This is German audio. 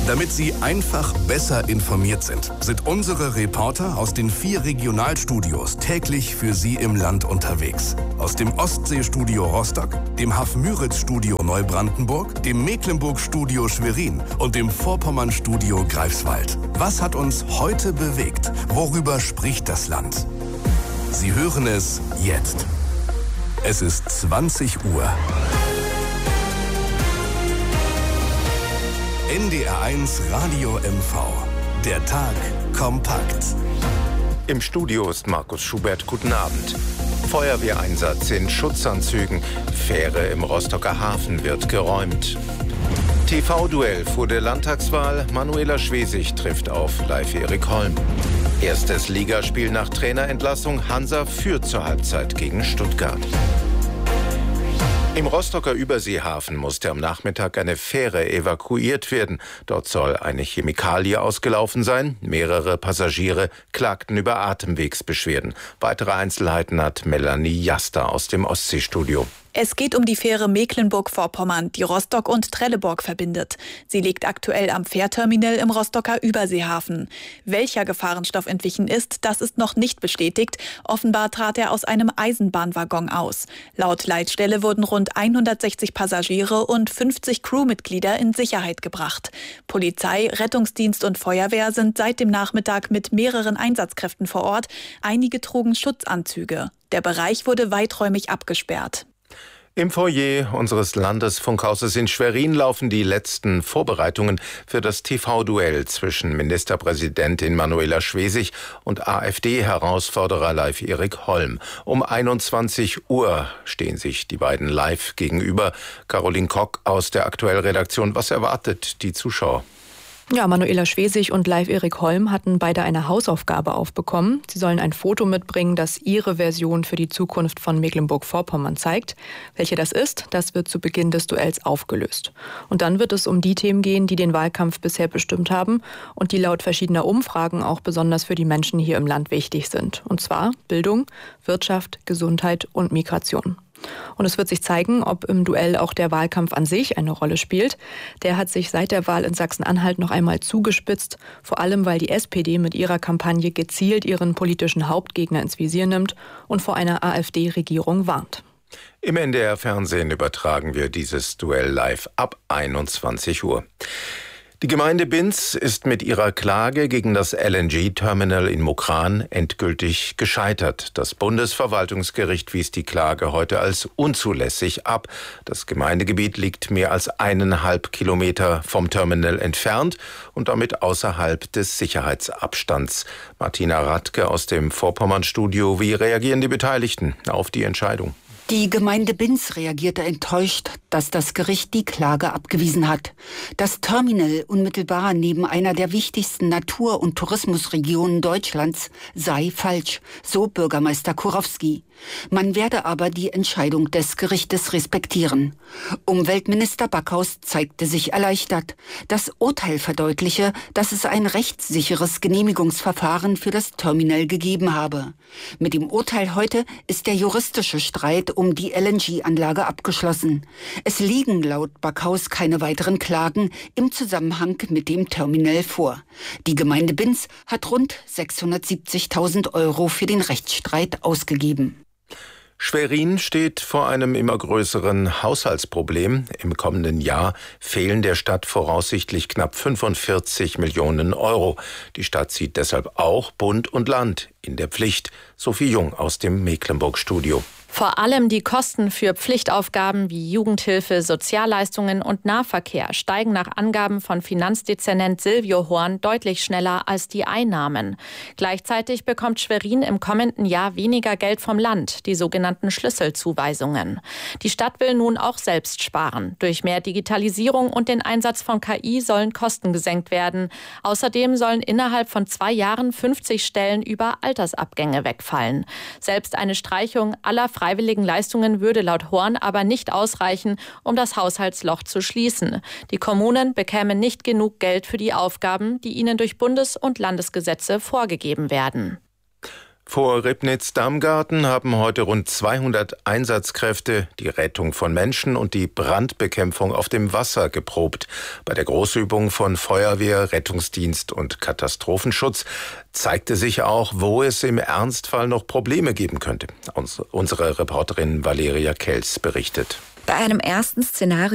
Damit Sie einfach besser informiert sind unsere Reporter aus den 4 Regionalstudios täglich für Sie im Land unterwegs. Aus dem Ostseestudio Rostock, dem Hafmüritz-Studio Neubrandenburg, dem Mecklenburg-Studio Schwerin und dem Vorpommern-Studio Greifswald. Was hat uns heute bewegt? Worüber spricht das Land? Sie hören es jetzt. Es ist 20 Uhr. NDR1 Radio MV. Der Tag kompakt. Im Studio ist Markus Schubert. Guten Abend. Feuerwehreinsatz in Schutzanzügen. Fähre im Rostocker Hafen wird geräumt. TV-Duell vor der Landtagswahl. Manuela Schwesig trifft auf Leif-Erik Holm. Erstes Ligaspiel nach Trainerentlassung. Hansa führt zur Halbzeit gegen Stuttgart. Im Rostocker Überseehafen musste am Nachmittag eine Fähre evakuiert werden. Dort soll eine Chemikalie ausgelaufen sein. Mehrere Passagiere klagten über Atemwegsbeschwerden. Weitere Einzelheiten hat Melanie Jaster aus dem Ostseestudio. Es geht um die Fähre Mecklenburg-Vorpommern, die Rostock und Trelleborg verbindet. Sie liegt aktuell am Fährterminal im Rostocker Überseehafen. Welcher Gefahrenstoff entwichen ist, das ist noch nicht bestätigt. Offenbar trat er aus einem Eisenbahnwaggon aus. Laut Leitstelle wurden rund 160 Passagiere und 50 Crewmitglieder in Sicherheit gebracht. Polizei, Rettungsdienst und Feuerwehr sind seit dem Nachmittag mit mehreren Einsatzkräften vor Ort. Einige trugen Schutzanzüge. Der Bereich wurde weiträumig abgesperrt. Im Foyer unseres Landesfunkhauses in Schwerin laufen die letzten Vorbereitungen für das TV-Duell zwischen Ministerpräsidentin Manuela Schwesig und AfD-Herausforderer Leif-Erik Holm. Um 21 Uhr stehen sich die beiden live gegenüber. Caroline Kock aus der Aktuell-Redaktion. Was erwartet die Zuschauer? Ja, Manuela Schwesig und Leif-Erik Holm hatten beide eine Hausaufgabe aufbekommen. Sie sollen ein Foto mitbringen, das ihre Version für die Zukunft von Mecklenburg-Vorpommern zeigt. Welche das ist, das wird zu Beginn des Duells aufgelöst. Und dann wird es um die Themen gehen, die den Wahlkampf bisher bestimmt haben und die laut verschiedener Umfragen auch besonders für die Menschen hier im Land wichtig sind. Und zwar Bildung, Wirtschaft, Gesundheit und Migration. Und es wird sich zeigen, ob im Duell auch der Wahlkampf an sich eine Rolle spielt. Der hat sich seit der Wahl in Sachsen-Anhalt noch einmal zugespitzt, vor allem weil die SPD mit ihrer Kampagne gezielt ihren politischen Hauptgegner ins Visier nimmt und vor einer AfD-Regierung warnt. Im NDR-Fernsehen übertragen wir dieses Duell live ab 21 Uhr. Die Gemeinde Binz ist mit ihrer Klage gegen das LNG-Terminal in Mukran endgültig gescheitert. Das Bundesverwaltungsgericht wies die Klage heute als unzulässig ab. Das Gemeindegebiet liegt mehr als 1,5 Kilometer vom Terminal entfernt und damit außerhalb des Sicherheitsabstands. Martina Radke aus dem Vorpommern-Studio. Wie reagieren die Beteiligten auf die Entscheidung? Die Gemeinde Binz reagierte enttäuscht, dass das Gericht die Klage abgewiesen hat. Das Terminal unmittelbar neben einer der wichtigsten Natur- und Tourismusregionen Deutschlands sei falsch, so Bürgermeister Kurowski. Man werde aber die Entscheidung des Gerichtes respektieren. Umweltminister Backhaus zeigte sich erleichtert. Das Urteil verdeutliche, dass es ein rechtssicheres Genehmigungsverfahren für das Terminal gegeben habe. Mit dem Urteil heute ist der juristische Streit um die LNG-Anlage abgeschlossen. Es liegen laut Backhaus keine weiteren Klagen im Zusammenhang mit dem Terminal vor. Die Gemeinde Binz hat rund 670.000 € für den Rechtsstreit ausgegeben. Schwerin steht vor einem immer größeren Haushaltsproblem. Im kommenden Jahr fehlen der Stadt voraussichtlich knapp 45 Millionen €. Die Stadt sieht deshalb auch Bund und Land in der Pflicht. Sophie Jung aus dem Mecklenburg-Studio. Vor allem die Kosten für Pflichtaufgaben wie Jugendhilfe, Sozialleistungen und Nahverkehr steigen nach Angaben von Finanzdezernent Silvio Horn deutlich schneller als die Einnahmen. Gleichzeitig bekommt Schwerin im kommenden Jahr weniger Geld vom Land, die sogenannten Schlüsselzuweisungen. Die Stadt will nun auch selbst sparen. Durch mehr Digitalisierung und den Einsatz von KI sollen Kosten gesenkt werden. Außerdem sollen innerhalb von 2 Jahren 50 Stellen über Altersabgänge wegfallen. Selbst eine Streichung aller freiwilligen Leistungen würde laut Horn aber nicht ausreichen, um das Haushaltsloch zu schließen. Die Kommunen bekämen nicht genug Geld für die Aufgaben, die ihnen durch Bundes- und Landesgesetze vorgegeben werden. Vor Ribnitz-Damgarten haben heute rund 200 Einsatzkräfte die Rettung von Menschen und die Brandbekämpfung auf dem Wasser geprobt. Bei der Großübung von Feuerwehr, Rettungsdienst und Katastrophenschutz zeigte sich auch, wo es im Ernstfall noch Probleme geben könnte. Unsere Reporterin Valeria Kels berichtet. Bei einem ersten Szenario